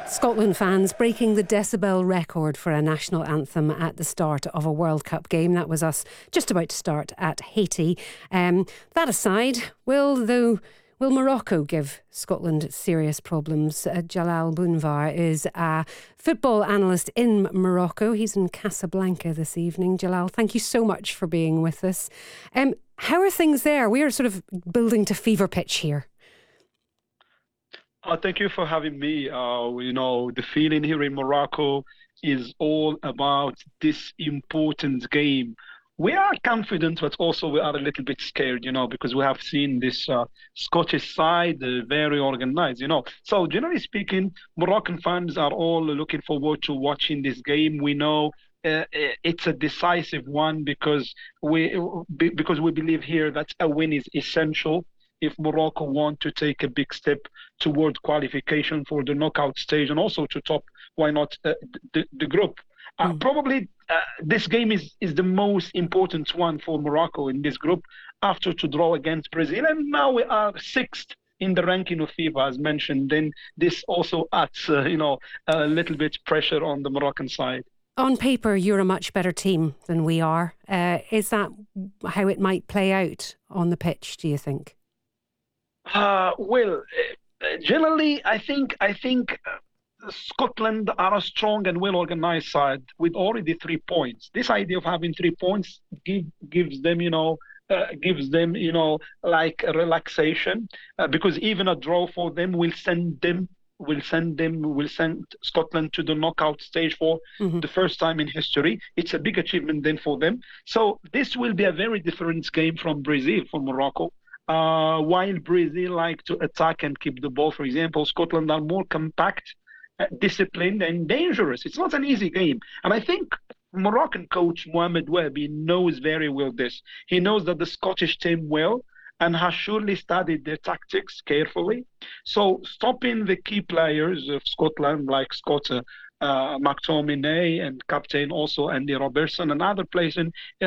Scotland fans breaking the decibel record for a national anthem at the start of a World Cup game. That was us just about to start at Haiti. That aside, will Morocco give Scotland serious problems? Jalal Bounvar is a football analyst in Morocco. He's in Casablanca this evening. Jalal, thank you so much for being with us. How are things there? We are sort of building to fever pitch here. Thank you for having me. The feeling here in Morocco is all about this important game. We are confident, but also we are a little bit scared, because we have seen this Scottish side very organized, So generally speaking, Moroccan fans are all looking forward to watching this game. We know it's a decisive one because we believe here that a win is essential if Morocco want to take a big step toward qualification for the knockout stage and also to top, why not, the group. Probably this game is the most important one for Morocco in this group after to draw against Brazil. And now we are sixth in the ranking of FIFA, as mentioned. Then this also adds, a little bit pressure on the Moroccan side. On paper, you're a much better team than we are. Is that how it might play out on the pitch, do you think? Generally, I think Scotland are a strong and well-organized side with already 3 points. This idea of having 3 points gives them, like a relaxation, because even a draw for them will send Scotland to the knockout stage for the first time in history. It's a big achievement then for them. So this will be a very different game from Brazil, from Morocco. While Brazil like to attack and keep the ball, for example, Scotland are more compact, disciplined and dangerous. It's not an easy game. And I think Moroccan coach Mohamed Wabi knows very well this. He knows that the Scottish team well and has surely studied their tactics carefully. So stopping the key players of Scotland like Scott McTominay and captain also Andy Robertson and other players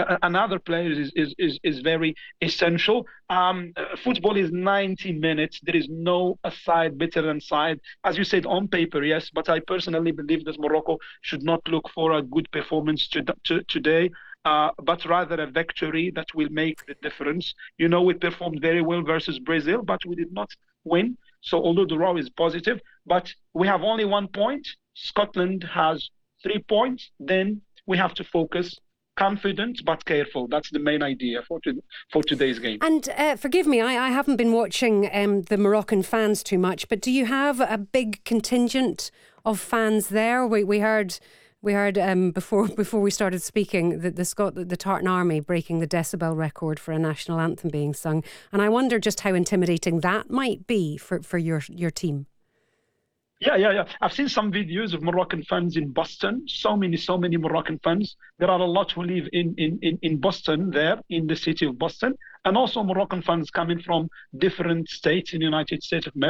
is very essential. Football is 90 minutes. There is no side better than side, as you said, on paper, yes, but I personally believe that Morocco should not look for a good performance today, but rather a victory that will make the difference. We performed very well versus Brazil, but we did not win. So although the draw is positive, but we have only 1 point. Scotland has 3 points. Then we have to focus, confident but careful. That's the main idea for today's game. And forgive me, I haven't been watching the Moroccan fans too much, but do you have a big contingent of fans there? We heard before we started speaking that the Tartan Army breaking the decibel record for a national anthem being sung, and I wonder just how intimidating that might be for your team. Yeah. I've seen some videos of Moroccan fans in Boston. So many Moroccan fans. There are a lot who live in Boston, there in the city of Boston, and also Moroccan fans coming from different states in the United States of America.